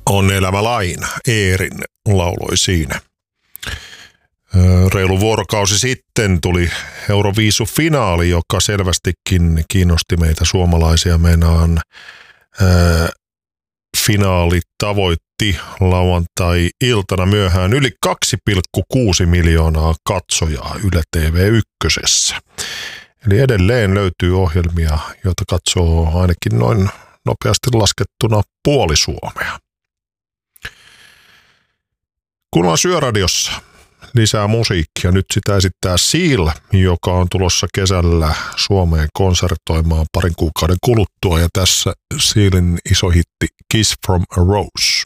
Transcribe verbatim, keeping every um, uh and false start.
On elämä laina. Eerin lauloi siinä. Reilu vuorokausi sitten tuli Euroviisu-finaali, joka selvästikin kiinnosti meitä suomalaisia. Meinaan ää, finaali tavoitti lauantai-iltana myöhään yli kaksi pilkku kuusi miljoonaa katsojaa Yle T V ykkösessä. Eli edelleen löytyy ohjelmia, joita katsoo ainakin noin nopeasti laskettuna puoli Suomea. Kuullaan Syöradiossa lisää musiikkia. Nyt sitä esittää Seal, joka on tulossa kesällä Suomeen konsertoimaan parin kuukauden kuluttua. Ja tässä Sealin iso hitti Kiss from a Rose.